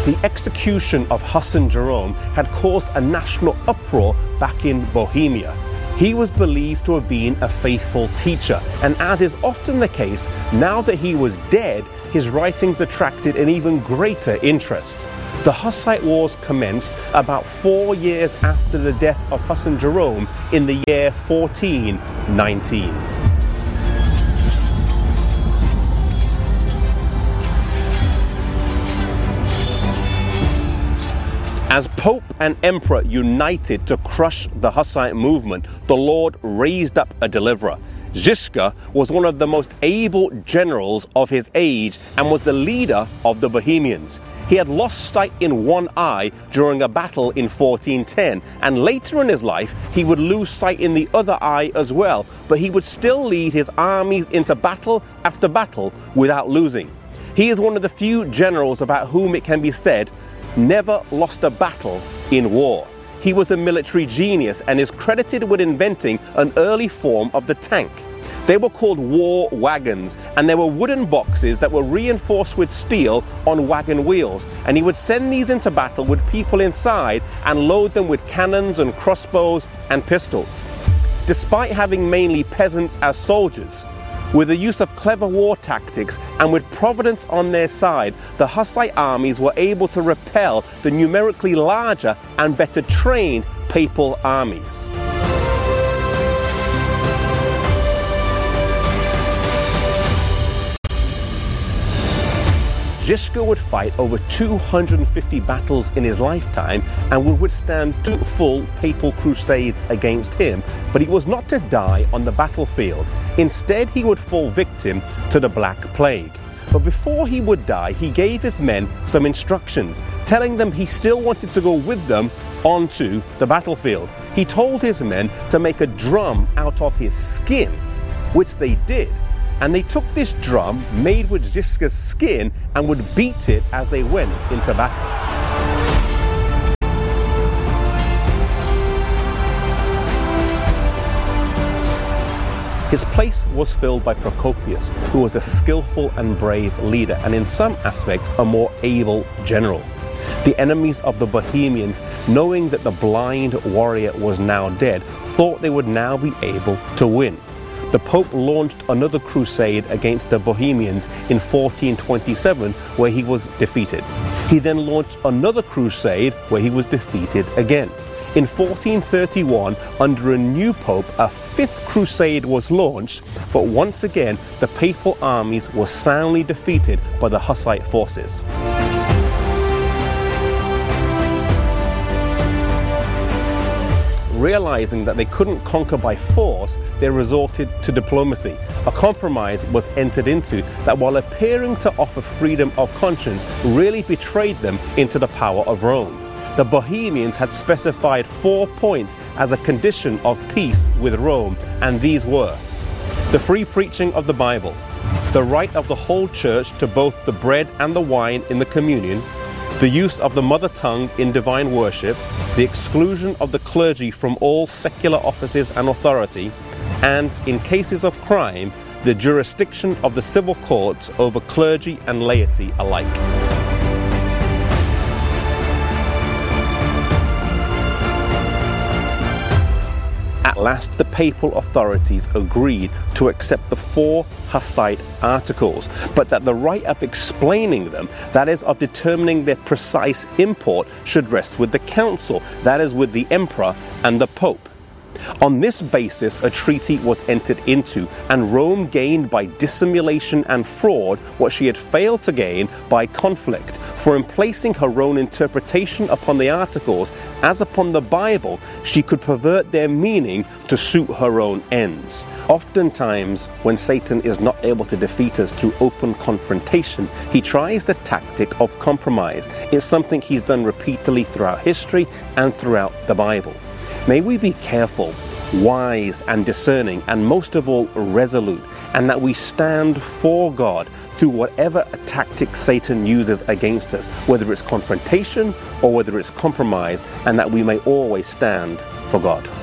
The execution of Hassan Jerome had caused a national uproar back in Bohemia. He was believed to have been a faithful teacher, and as is often the case, now that he was dead, his writings attracted an even greater interest. The Hussite Wars commenced about 4 years after the death of Hassan Jerome in the year 1419. As Pope and Emperor united to crush the Hussite movement, the Lord raised up a deliverer. Žižka was one of the most able generals of his age and was the leader of the Bohemians. He had lost sight in one eye during a battle in 1410, and later in his life he would lose sight in the other eye as well, but he would still lead his armies into battle after battle without losing. He is one of the few generals about whom it can be said, never lost a battle in war. He was a military genius and is credited with inventing an early form of the tank. They were called war wagons, and they were wooden boxes that were reinforced with steel on wagon wheels, and he would send these into battle with people inside and load them with cannons and crossbows and pistols. Despite having mainly peasants as soldiers, with the use of clever war tactics and with Providence on their side, the Hussite armies were able to repel the numerically larger and better trained papal armies. Žižka would fight over 250 battles in his lifetime and would withstand 2 full papal crusades against him, but he was not to die on the battlefield. Instead, he would fall victim to the Black Plague. But before he would die, he gave his men some instructions, telling them he still wanted to go with them onto the battlefield. He told his men to make a drum out of his skin, which they did. And they took this drum made with Žižka's skin and would beat it as they went into battle. His place was filled by Procopius, who was a skillful and brave leader, and in some aspects a more able general. The enemies of the Bohemians, knowing that the blind warrior was now dead, thought they would now be able to win. The Pope launched another crusade against the Bohemians in 1427, where he was defeated. He then launched another crusade where he was defeated again. In 1431, under a new pope, a 5th crusade was launched, but once again the papal armies were soundly defeated by the Hussite forces. Realizing that they couldn't conquer by force, they resorted to diplomacy. A compromise was entered into that, while appearing to offer freedom of conscience, really betrayed them into the power of Rome. The Bohemians had specified 4 points as a condition of peace with Rome, and these were: the free preaching of the Bible, the right of the whole church to both the bread and the wine in the communion, the use of the mother tongue in divine worship, the exclusion of the clergy from all secular offices and authority, and, in cases of crime, the jurisdiction of the civil courts over clergy and laity alike. At last, the papal authorities agreed to accept the 4 Hussite articles, but that the right of explaining them, that is, of determining their precise import, should rest with the council, that is, with the emperor and the pope. On this basis, a treaty was entered into, and Rome gained by dissimulation and fraud what she had failed to gain by conflict. For in placing her own interpretation upon the articles, as upon the Bible, she could pervert their meaning to suit her own ends. Oftentimes, when Satan is not able to defeat us through open confrontation, he tries the tactic of compromise. It's something he's done repeatedly throughout history and throughout the Bible. May we be careful, wise and discerning, and most of all resolute, and that we stand for God through whatever tactic Satan uses against us, whether it's confrontation or whether it's compromise, and that we may always stand for God.